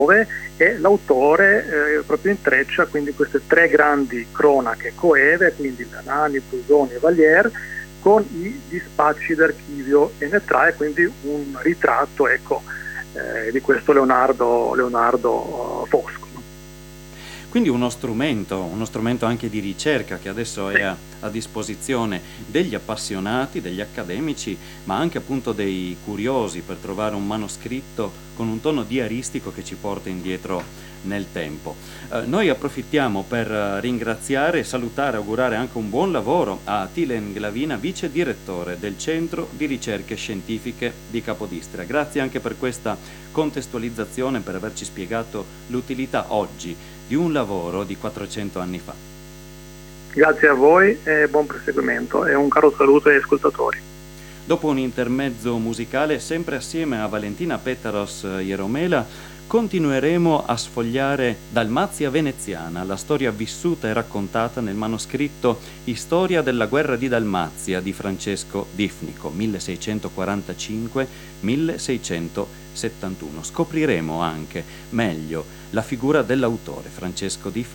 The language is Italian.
e l'autore proprio intreccia quindi queste tre grandi cronache coeve, quindi Nani, Busoni e Valier, con i dispacci d'archivio, e ne trae quindi un ritratto, ecco, di questo Leonardo Fosco. Quindi uno strumento anche di ricerca che adesso è a disposizione degli appassionati, degli accademici, ma anche appunto dei curiosi per trovare un manoscritto con un tono diaristico che ci porta indietro nel tempo. Noi approfittiamo per ringraziare, salutare, augurare anche un buon lavoro a Tilen Glavina, vice direttore del Centro di Ricerche Scientifiche di Capodistria. Grazie anche per questa contestualizzazione, per averci spiegato l'utilità oggi di un lavoro di 400 anni fa. Grazie a voi e buon proseguimento, e un caro saluto agli ascoltatori. Dopo un intermezzo musicale, sempre assieme a Valentina Petaros Ieromela, continueremo a sfogliare Dalmazia veneziana, la storia vissuta e raccontata nel manoscritto Storia della guerra di Dalmazia di Francesco Difnico, 1645-1671. Scopriremo anche meglio la figura dell'autore Francesco Difnico